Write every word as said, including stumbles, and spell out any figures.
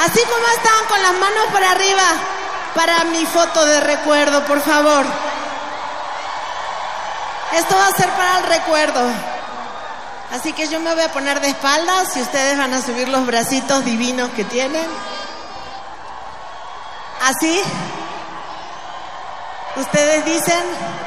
Así como están, con las manos para arriba, para mi foto de recuerdo, por favor. Esto va a ser para el recuerdo. Así que yo me voy a poner de espaldas y ustedes van a subir los bracitos divinos que tienen. Así. Ustedes dicen...